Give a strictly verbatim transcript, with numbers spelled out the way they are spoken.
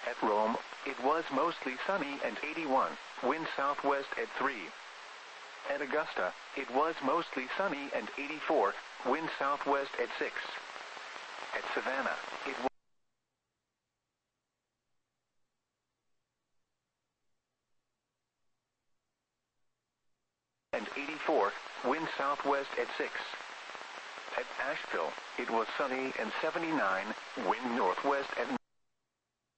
At Rome, it was mostly sunny and eighty-one, wind southwest at three. At Augusta, it was mostly sunny and eighty-four, wind southwest at six. At Savannah, it was and eighty-four, wind southwest at six. At Asheville, it was sunny and seventy-nine, wind northwest at